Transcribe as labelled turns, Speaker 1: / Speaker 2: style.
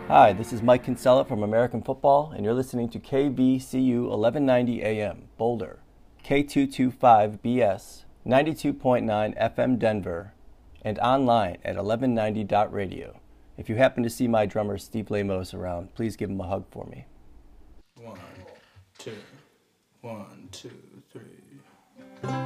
Speaker 1: Hi, this is Mike Kinsella from American Football, and you're listening to KVCU 1190 AM, Boulder, K225BS, 92.9 FM Denver, and online at 1190.radio. If you happen to see my drummer Steve Lamos around, please give him a hug for me.
Speaker 2: 1, 2, 1, 2, 3.